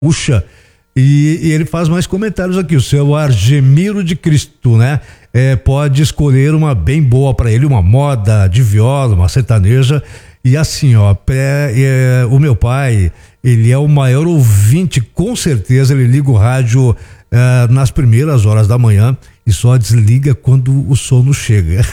Puxa, e ele faz mais comentários aqui. O seu Argemiro de Cristo, né? Pode escolher uma bem boa para ele, uma moda de viola, uma sertaneja. E assim, ó, o meu pai, ele é o maior ouvinte, com certeza. Ele liga o rádio nas primeiras horas da manhã e só desliga quando o sono chega.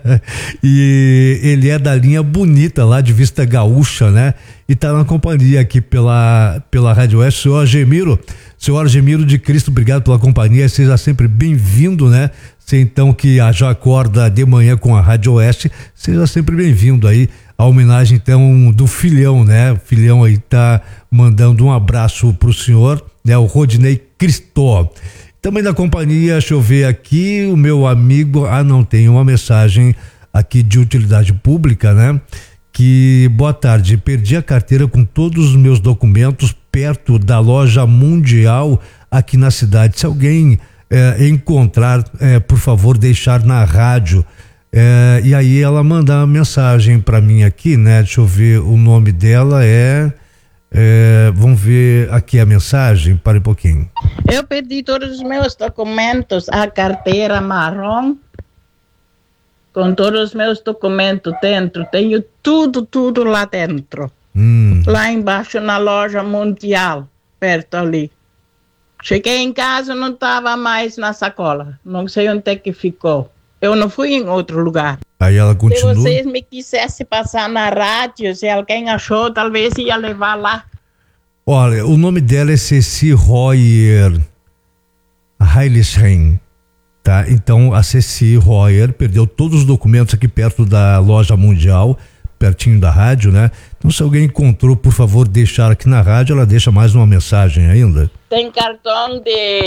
E ele é da linha bonita lá de Vista Gaúcha, né? E tá na companhia aqui pela Rádio Oeste. Senhor Argemiro de Cristo, obrigado pela companhia, seja sempre bem-vindo, né? Você então que já acorda de manhã com a Rádio Oeste, seja sempre bem-vindo aí. A homenagem então do filhão, né? O filhão aí tá mandando um abraço pro senhor, né? O Rodinei Cristó. Também da companhia, deixa eu ver aqui, o meu amigo, não, tem uma mensagem aqui de utilidade pública, né? Que, boa tarde, perdi a carteira com todos os meus documentos perto da loja Mundial aqui na cidade. Se alguém encontrar, por favor, deixar na rádio. E aí ela manda uma mensagem para mim aqui, né? Deixa eu ver, o nome dela vamos ver aqui a mensagem, para um pouquinho. Eu perdi todos os meus documentos, a carteira marrom, com todos os meus documentos dentro, tenho tudo lá dentro. Lá embaixo na loja Mundial, perto ali. Cheguei em casa, não estava mais na sacola, não sei onde é que ficou. Eu não fui em outro lugar. Aí ela continua. Se vocês me quisessem passar na rádio, se alguém achou, talvez ia levar lá. Olha, o nome dela é Ceci Royer Heilischheim, tá? Então a Ceci Royer perdeu todos os documentos aqui perto da loja Mundial, pertinho da rádio, né? Então se alguém encontrou, por favor, deixar aqui na rádio, ela deixa mais uma mensagem ainda. Tem cartão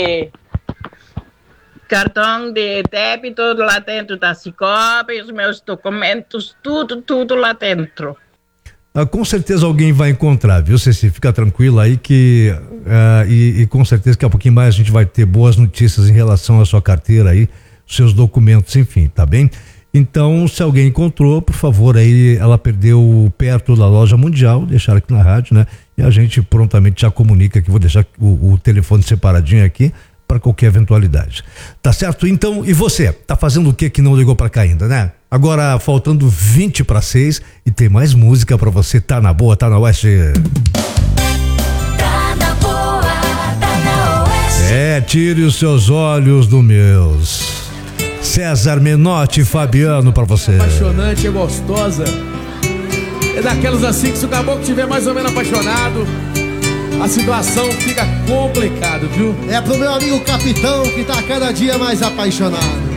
de débito lá dentro da Cicobi, os meus documentos, tudo lá dentro. Com certeza alguém vai encontrar, viu, Ceci? Fica tranquila aí que e com certeza que a pouquinho mais a gente vai ter boas notícias em relação à sua carteira aí, seus documentos, enfim, tá bem? Então, se alguém encontrou, por favor, aí ela perdeu perto da loja Mundial, deixar aqui na rádio, né? E a gente prontamente já comunica que vou deixar o telefone separadinho aqui para qualquer eventualidade. Tá certo? Então, e você? Tá fazendo o que não ligou para cá ainda, né? Agora, faltando 20:06 e tem mais música para você. Tá na boa, tá na Oeste. Tá na boa, tá na Oeste. Tire os seus olhos do meus. César Menotti e Fabiano pra você. Apaixonante, é gostosa. É daquelas assim que se o caboclo estiver mais ou menos apaixonado, a situação fica complicada, viu? É pro meu amigo capitão que tá cada dia mais apaixonado.